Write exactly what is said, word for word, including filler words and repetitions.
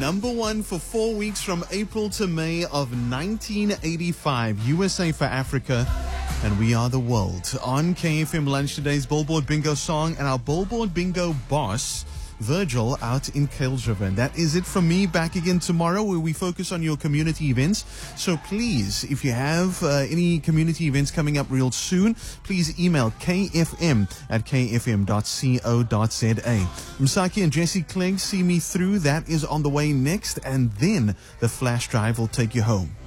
number one for four weeks from April to May of nineteen eighty-five. U S A for Africa, and we are the world. On K F M Lunch, today's Billboard Bingo song, and our Billboard Bingo boss, Virgil, out in Kuilsriver. That is it from me. Back again tomorrow, where we focus on your community events. So please, if you have uh, any community events coming up real soon, please email k f m at k f m dot co dot z a. Msaki and Jesse Clegg, See Me Through. That is on the way next, and then the flash drive will take you home.